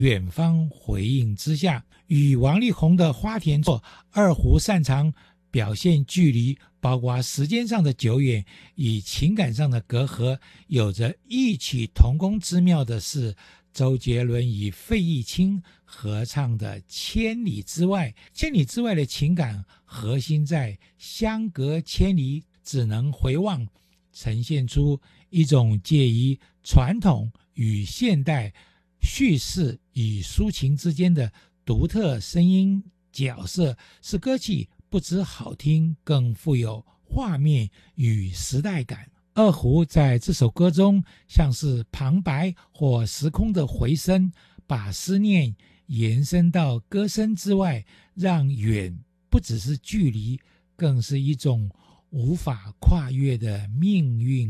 远方回应之下，与王力宏的花田错二胡擅长表现距离，包括时间上的久远与情感上的隔阂，有着异曲同工之妙的是周杰伦与费玉清合唱的《千里之外》。千里之外的情感核心在相隔千里，只能回望，呈现出一种介于传统与现代叙事与抒情之间的独特声音角色，使歌曲不只好听，更富有画面与时代感。二胡在这首歌中像是旁白或时空的回声，把思念延伸到歌声之外，让远不只是距离，更是一种无法跨越的命运